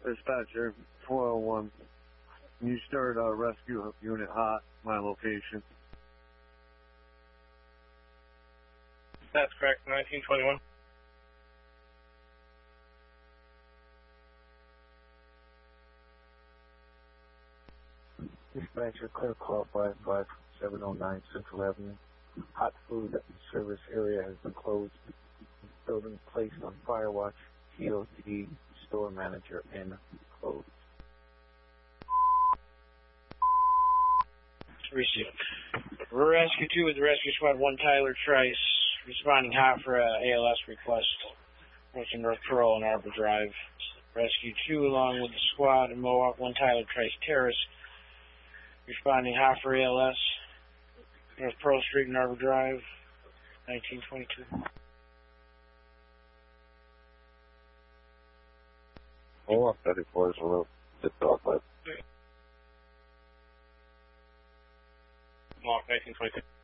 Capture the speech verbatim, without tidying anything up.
Dispatcher, four oh one. You start a rescue unit hot, my location. That's correct, nineteen twenty-one. Dispatcher, clear call five five seven oh nine Central Avenue. Hot food service area has been closed. Building placed on fire watch. T O T store manager in closed. Received. Rescue two with the Rescue Squad one Tyler Trice, responding hot for a ALS request. Working North Pearl and Arbor Drive. Rescue two along with the squad in Mohawk one Tyler Trice Terrace, responding hot for A L S. North Pearl Street and Arbor Drive, nineteen twenty-two. Mohawk thirty-four is a little bit off, but Mohawk nineteen twenty-two.